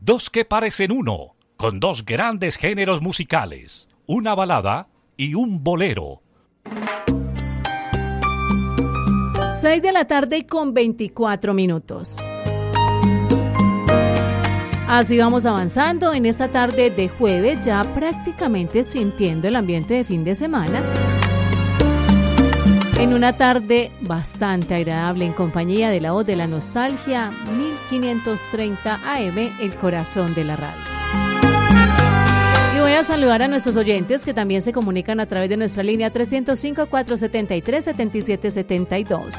Dos que parecen uno, con dos grandes géneros musicales, una balada y un bolero. 6 de la tarde con 24 minutos. Así vamos avanzando en esta tarde de jueves, ya prácticamente sintiendo el ambiente de fin de semana. En una tarde bastante agradable en compañía de la voz de la nostalgia, 1530 AM, el corazón de la radio. Y voy a saludar a nuestros oyentes que también se comunican a través de nuestra línea 305-473-7772.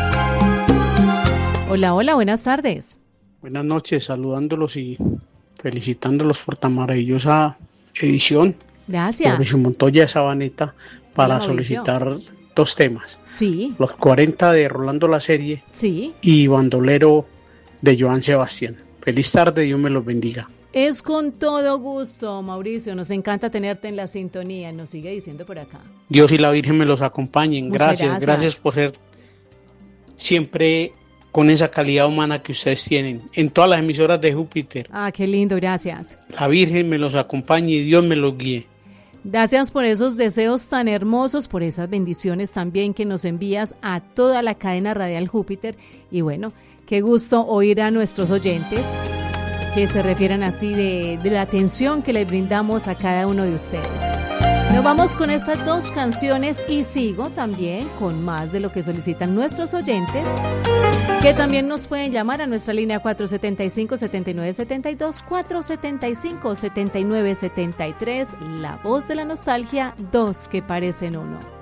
Hola, buenas tardes. Buenas noches, saludándolos y felicitándolos por tan maravillosa edición. Gracias. Mauricio Montoya Sabaneta para solicitar dos temas. Sí. Los 40 de Rolando la Serie. Sí. Y Bandolero de Joan Sebastián. Feliz tarde, Dios me los bendiga. Es con todo gusto, Mauricio. Nos encanta tenerte en la sintonía. Nos sigue diciendo por acá. Dios y la Virgen me los acompañen. Muchas Gracias por ser siempre con esa calidad humana que ustedes tienen en todas las emisoras de Júpiter. Ah, qué lindo, gracias. La Virgen me los acompañe y Dios me los guíe. Gracias por esos deseos tan hermosos, por esas bendiciones también que nos envías a toda la cadena radial Júpiter. Y bueno, qué gusto oír a nuestros oyentes que se refieran así de la atención que les brindamos a cada uno de ustedes. Nos vamos con estas dos canciones y sigo también con más de lo que solicitan nuestros oyentes, que también nos pueden llamar a nuestra línea 475-7972, 475-7973, la voz de la nostalgia, dos que parecen uno.